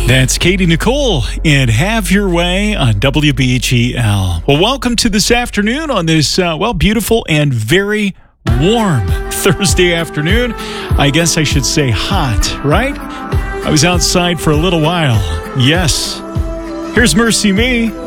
That's Katie Nicole and Have Your Way on WBGL. Well, welcome to this afternoon on this, beautiful and very warm Thursday afternoon. I guess I should say hot, right? I was outside for a little while. Yes. Here's Mercy Me.